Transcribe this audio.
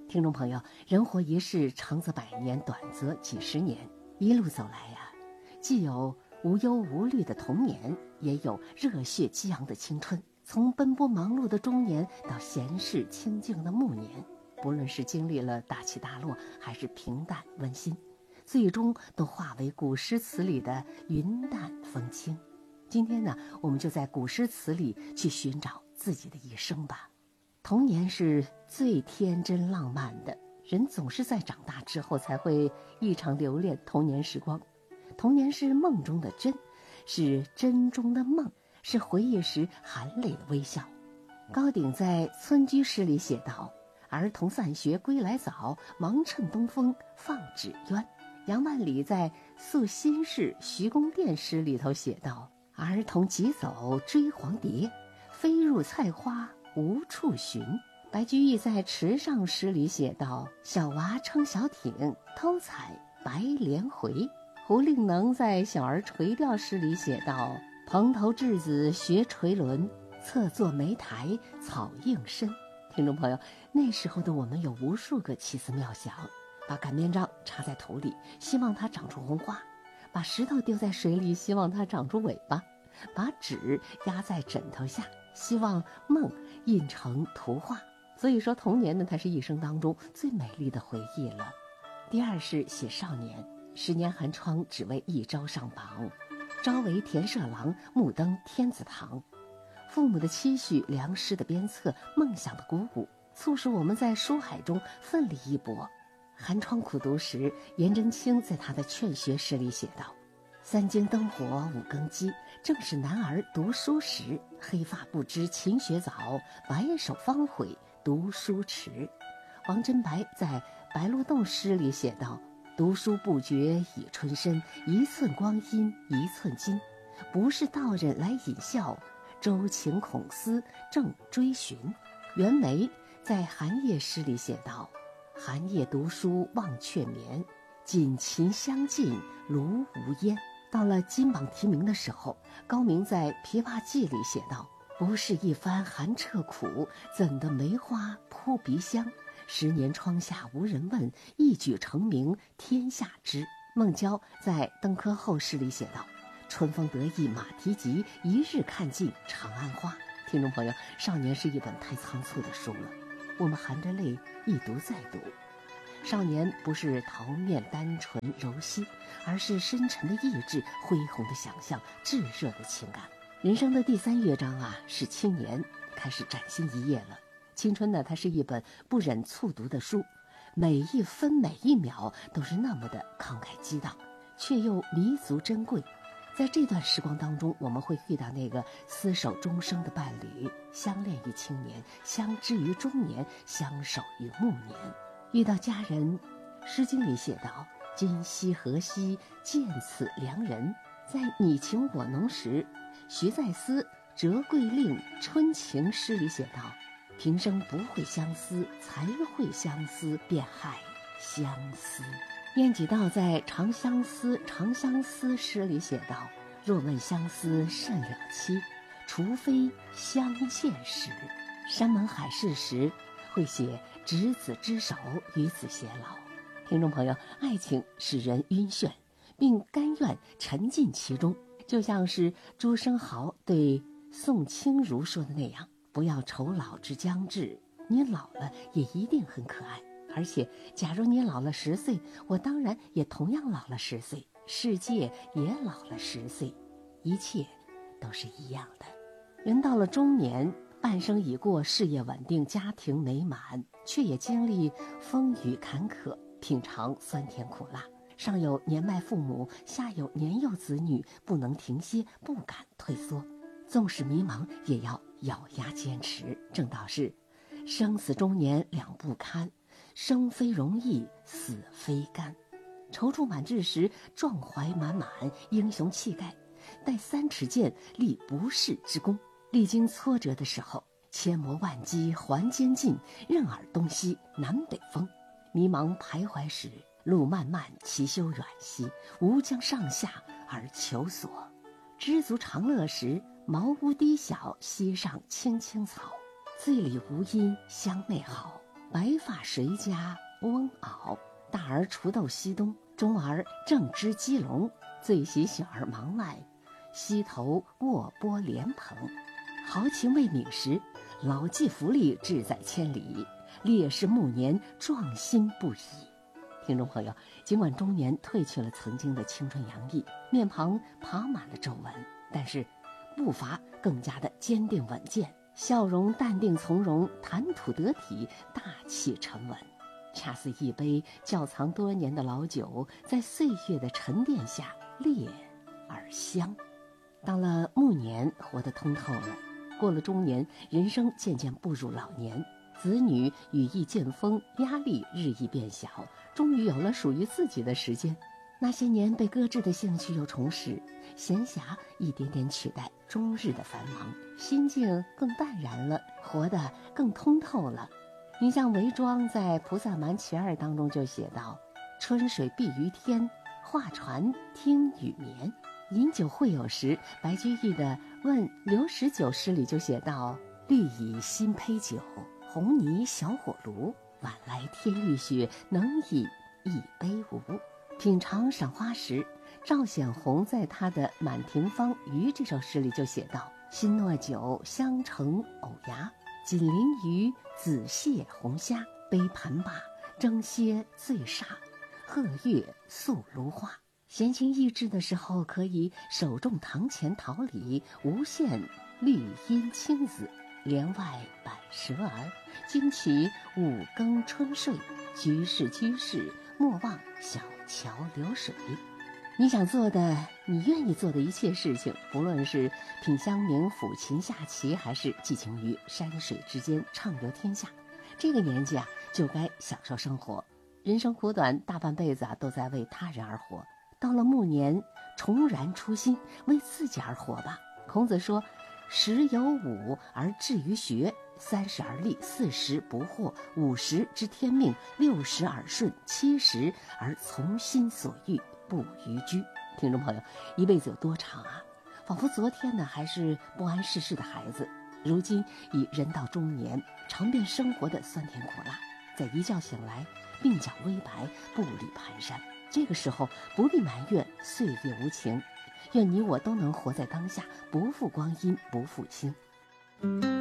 听众朋友，人活一世，长则100年，短则几十年。一路走来呀，既有无忧无虑的童年，也有热血激昂的青春。从奔波忙碌的中年到闲适清静的暮年，不论是经历了大起大落，还是平淡温馨，最终都化为古诗词里的云淡风轻。今天呢，我们就在古诗词里去寻找自己的一生吧。童年是最天真浪漫的，人总是在长大之后才会异常留恋童年时光。童年是梦中的真，是真中的梦，是回忆时含泪的微笑。高鼎在《村居》诗里写道：儿童散学归来早，忙趁东风放纸鸢。杨万里在《宿新市徐公店》诗里头写道：儿童急走追黄蝶，飞入菜花无处寻。白居易在《池上》诗里写道：小娃撑小艇，偷采白莲回。胡令能在《小儿垂钓》诗里写道：蓬头稚子学垂纶，侧坐莓苔草映身。听众朋友，那时候的我们有无数个奇思妙想，把擀面杖插在土里，希望它长出红花；把石头丢在水里，希望它长出尾巴；把纸压在枕头下，希望梦印成图画。所以说，童年呢，它是一生当中最美丽的回忆了。第二是写少年，10年寒窗只为一朝上榜，朝为田舍郎，暮登天子堂。父母的期许，良师的鞭策，梦想的鼓舞，促使我们在书海中奋力一搏。寒窗苦读时，颜真卿在他的劝学诗里写道：三更灯火五更鸡，正是男儿读书时。黑发不知勤学早，白首方悔读书迟。王贞白在《白鹿洞》诗里写道：读书不觉已春深，一寸光阴一寸金。不是道人来引笑，周情孔思正追寻。袁枚在《寒夜》诗里写道：寒夜读书忘却眠，锦衾相近炉无烟。到了金榜题名的时候，高明在《琵琶记》里写道：不是一番寒彻骨，怎的梅花扑鼻香？10年窗下无人问，一举成名天下知。孟郊在《登科后》诗里写道：春风得意马蹄疾，一日看尽长安花。听众朋友，少年是一本太仓促的书了，我们含着泪一读再读。少年不是桃面单纯柔细，而是深沉的意志，恢宏的想象，炙热的情感。人生的第3乐章啊，是青年，开始崭新一页了。青春呢，它是一本不忍卒读的书，每一分每一秒都是那么的慷慨激荡，却又弥足珍贵。在这段时光当中，我们会遇到那个厮守终生的伴侣，相恋于青年，相知于中年，相守于暮年。遇到家人，《诗经》里写道：今夕何夕，见此良人。在你情我浓时，徐再思《折桂令·春情》诗里写道：平生不会相思，才会相思，便害相思。晏几道在《长相思·诗里写道：若问相思甚了期，除非相见时。山盟海誓时会写执子之手，与子偕老。听众朋友，爱情使人晕眩，并甘愿沉浸其中，就像是朱生豪对宋清如说的那样：不要愁老之将至，你老了也一定很可爱。而且假如你老了10岁，我当然也同样老了10岁，世界也老了10岁，一切都是一样的。人到了中年，半生已过，事业稳定，家庭美满，却也经历风雨坎坷，品尝酸甜苦辣。上有年迈父母，下有年幼子女，不能停歇，不敢退缩。纵使迷茫，也要咬牙坚持。正道是：生死中年两不堪，生非容易，死非甘。踌躇满志时，壮怀满满，英雄气概；待3尺剑，立不世之功。历经挫折的时候，千磨万击还坚劲，任尔东西南北风。迷茫徘徊时，路漫漫其修远兮，吾将上下而求索。知足常乐时，茅屋低小，溪上青青草。醉里无音相媚好， 白发谁家翁媪，大儿锄豆溪东，中儿正织鸡笼，最喜小儿忙外，溪头卧剥莲蓬。豪情未泯时，老骥伏枥，志在千里。烈士暮年，壮心不已。听众朋友，尽管中年褪去了曾经的青春洋溢，面庞爬满了皱纹，但是步伐更加的坚定稳健，笑容淡定从容，谈吐得体，大气沉稳，恰似一杯窖藏多年的老酒，在岁月的沉淀下烈而香。到了暮年，活得通透了，过了中年，人生渐渐步入老年，子女羽翼渐丰，压力日益变小，终于有了属于自己的时间。那些年被搁置的兴趣又重拾，闲暇一点点取代终日的繁忙，心境更淡然了，活得更通透了。你像韦庄在《菩萨蛮其二》当中就写道：春水碧于天，画船听雨眠。饮酒会友时，白居易的《问刘十九》诗里就写道：绿蚁新醅酒，红泥小火炉，晚来天欲雪，能以一杯无。品尝赏花时，赵显宏在他的《满庭芳鱼》这首诗里就写道：新糯酒香橙藕芽，锦鳞鱼紫蟹红虾，杯盘罢，蒸蝎醉煞，鹤月宿芦花。闲情逸致的时候，可以手种堂前桃李，无限绿阴青子，帘外摆蛇儿，惊起五更春睡，居士居士，莫忘小桥流水。你想做的，你愿意做的一切事情，不论是品香茗、抚琴下棋，还是寄情于山水之间，畅游天下，这个年纪啊，就该享受生活。人生苦短，大半辈子都在为他人而活。到了暮年，重燃初心，为自己而活吧。孔子说：“10有5而志于学，30而立，40不惑，50知天命，60耳顺，70而从心所欲，不逾矩。”听众朋友，一辈子有多长啊？仿佛昨天呢还是不谙世事的孩子，如今已人到中年，尝遍生活的酸甜苦辣，在一觉醒来，鬓角微白，步履蹒跚。这个时候不必埋怨岁月无情，愿你我都能活在当下，不负光阴，不负卿。